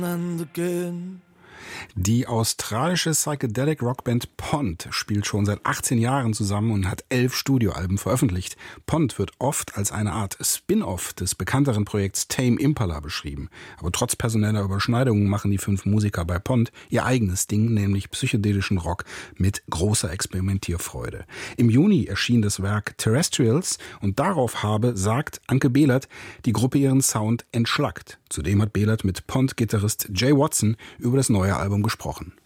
Die australische Psychedelic Rockband Pond spielt schon seit 18 Jahren zusammen und hat 11 Studioalben veröffentlicht. Pond wird oft als eine Art Spin-off des bekannteren Projekts Tame Impala beschrieben. Aber trotz personeller Überschneidungen machen die 5 Musiker bei Pond ihr eigenes Ding, nämlich psychedelischen Rock mit großer Experimentierfreude. Im Juni erschien das Werk Terrestrials und darauf habe, sagt Anke Behlert, die Gruppe ihren Sound entschlackt. Zudem hat Behlert mit Pond-Gitarrist Jay Watson über das neue Album gesprochen.